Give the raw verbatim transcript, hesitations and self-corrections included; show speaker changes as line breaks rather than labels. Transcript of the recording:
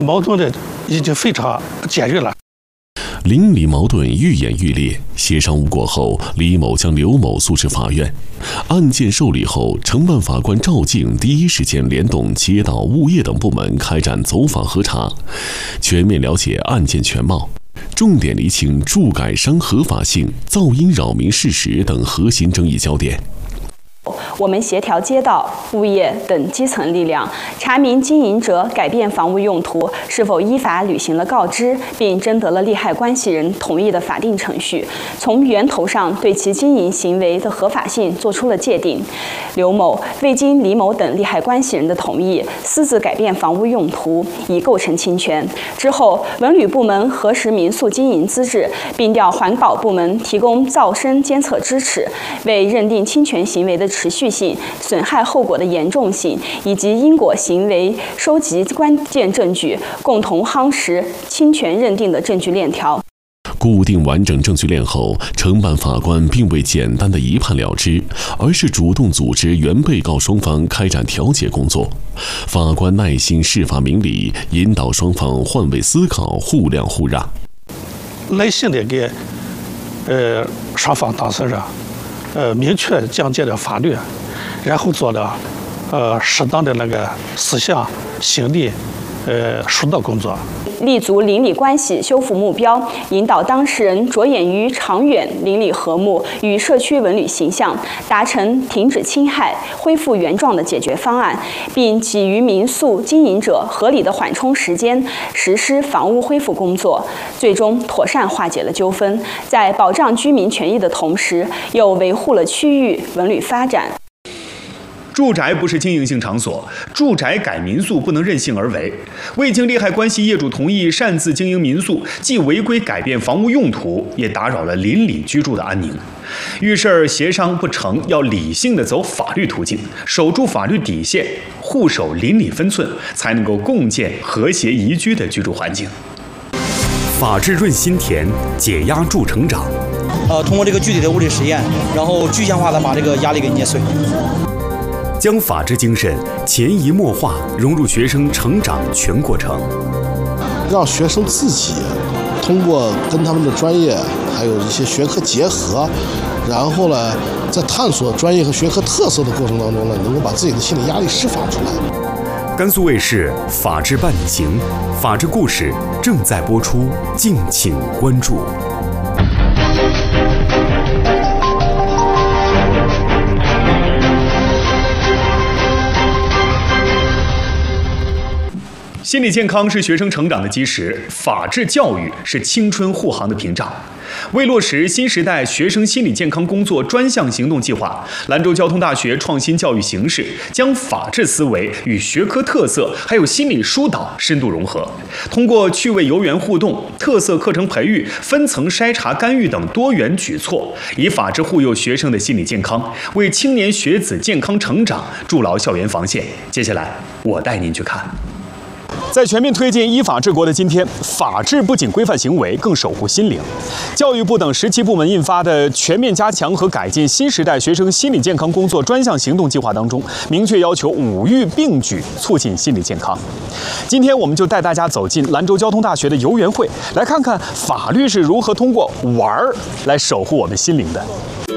矛盾的已经非常尖锐了。
邻里矛盾愈演愈烈，协商无果后，李某将刘某诉至法院。案件受理后，承办法官赵静第一时间联动街道、物业等部门开展走访核查，全面了解案件全貌，重点厘清住改商合法性、噪音扰民事实等核心争议焦点。
我们协调街道、物业等基层力量，查明经营者改变房屋用途是否依法履行了告知，并征得了利害关系人同意的法定程序，从源头上对其经营行为的合法性作出了界定。刘某未经李某等利害关系人的同意，私自改变房屋用途，已构成侵权。之后，文旅部门核实民宿经营资质，并调环保部门提供噪声监测支持，为认定侵权行为的持续性、损害后果的严重性以及因果行为收集关键证据，共同夯实侵权认定的证据链条。
固定完整证据链后，承办法官并未简单的一判了之，而是主动组织原被告双方开展调解工作。法官耐心释法明理，引导双方换位思考，互谅互让，
耐心的给呃双方当事人呃明确讲解了法律，然后做了呃适当的那个思想、心理呃疏导工作。
立足邻里关系修复目标，引导当事人着眼于长远邻里和睦与社区文旅形象，达成停止侵害、恢复原状的解决方案，并给予民宿经营者合理的缓冲时间，实施房屋恢复工作，最终妥善化解了纠纷，在保障居民权益的同时，又维护了区域文旅发展。
住宅不是经营性场所，住宅改民宿不能任性而为。未经利害关系业主同意擅自经营民宿，既违规改变房屋用途，也打扰了邻里居住的安宁。遇事儿协商不成，要理性的走法律途径，守住法律底线，护守邻里分寸，才能够共建和谐宜居的居住环境。
法治润心田，解压助成长。
呃，通过这个具体的物理实验，然后具象化的把这个压力给捏碎。
将法治精神潜移默化融入学生成长全过程，
让学生自己通过跟他们的专业还有一些学科结合，然后呢，在探索专业和学科特色的过程当中呢，能够把自己的心理压力释放出来。
甘肃卫视《法治伴你行》，法治故事正在播出，敬请关注。
心理健康是学生成长的基石，法治教育是青春护航的屏障。为落实新时代学生心理健康工作专项行动计划，兰州交通大学创新教育形式，将法治思维与学科特色还有心理疏导深度融合，通过趣味游园互动、特色课程培育、分层筛查干预等多元举措，以法治护佑学生的心理健康，为青年学子健康成长筑牢校园防线。接下来，我带您去看。在全面推进依法治国的今天，法治不仅规范行为，更守护心灵。教育部等十七部门印发的《全面加强和改进新时代学生心理健康工作专项行动计划》当中，明确要求五育并举，促进心理健康。今天，我们就带大家走进兰州交通大学的游园会，来看看法律是如何通过玩儿来守护我们心灵的。